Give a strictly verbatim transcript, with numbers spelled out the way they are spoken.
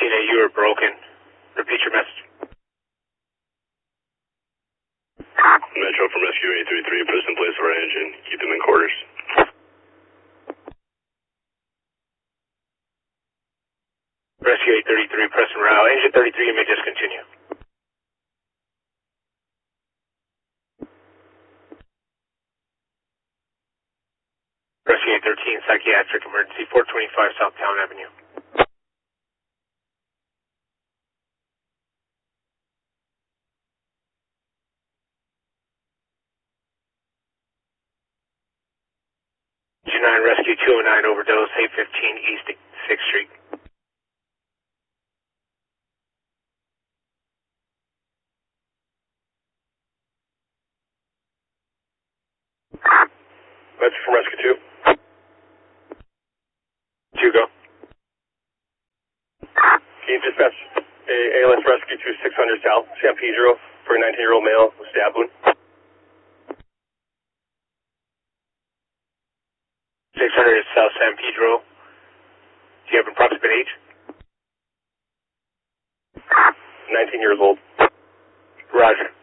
Tina, you are broken. Repeat your message. Metro from Rescue eight three three, put us in place of our engine. Keep them in quarters. Rescue eight thirty-three, press and route. Engine thirty-three, you may discontinue. Rescue eight thirteen, psychiatric emergency, four twenty-five South Town Avenue. G nine, Rescue two oh nine, overdose, eight fifteen East sixth Street. Metro from Rescue two. two, go. Can you dispatch a ALS Rescue to six hundred South San Pedro for a nineteen-year-old male with stab wound? six hundred South San Pedro. Do you have approximate age? nineteen years old. Roger.